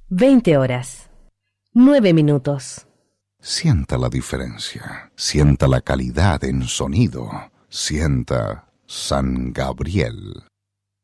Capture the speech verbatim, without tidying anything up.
veinte horas, nueve minutos. Sienta la diferencia, sienta la calidad en sonido, sienta San Gabriel.